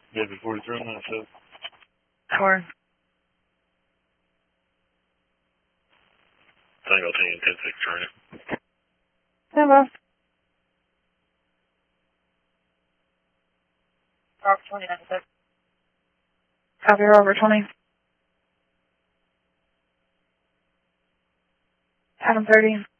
Maybe 43 on that set. Tower. Tango 10, 10-6 turning. Hello. Rover 20, 96. Copy, Rover 20. Adam 30.